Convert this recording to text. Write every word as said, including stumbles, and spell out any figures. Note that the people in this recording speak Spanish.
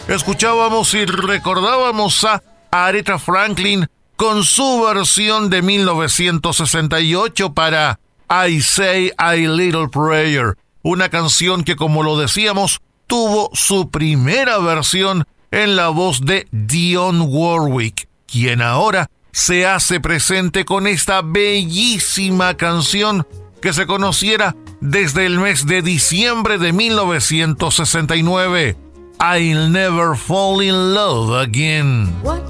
escuchábamos y recordábamos a Aretha Franklin con su versión de mil novecientos sesenta y ocho para I Say a Little Prayer, una canción que, como lo decíamos, tuvo su primera versión en la voz de Dionne Warwick, quien ahora se hace presente con esta bellísima canción que se conociera desde el mes de diciembre de mil novecientos sesenta y nueve, I'll Never Fall in Love Again.